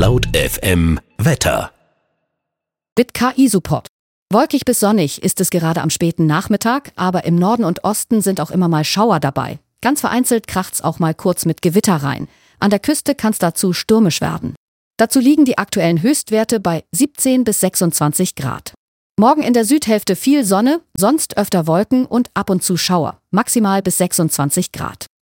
Laut FM Wetter. Mit KI-Support. Wolkig bis sonnig ist es gerade am späten Nachmittag, aber im Norden und Osten sind auch immer mal Schauer dabei. Ganz vereinzelt kracht's auch mal kurz mit Gewitter rein. An der Küste kann's dazu stürmisch werden. Dazu liegen die aktuellen Höchstwerte bei 17 bis 26 Grad. Morgen in der Südhälfte viel Sonne, sonst öfter Wolken und ab und zu Schauer, maximal bis 26 Grad.